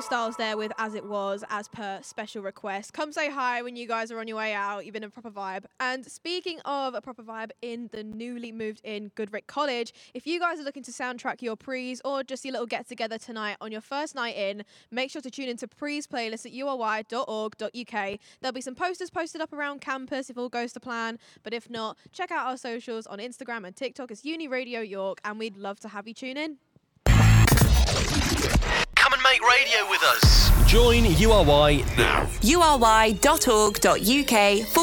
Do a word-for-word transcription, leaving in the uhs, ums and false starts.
Styles there with As It Was, as per special request. Come say hi when you guys are on your way out. You've been a proper vibe. And speaking of a proper vibe in the newly moved in Goodrick College, if you guys are looking to soundtrack your prees or just your little get together tonight on your first night in, make sure to tune into Prees playlist at u r y dot org dot u k. There'll be some posters posted up around campus if all goes to plan. But if not, check out our socials on Instagram and TikTok as Uni Radio York, and we'd love to have you tune in. Come and make radio with us. Join U R Y now. u r y dot org dot u k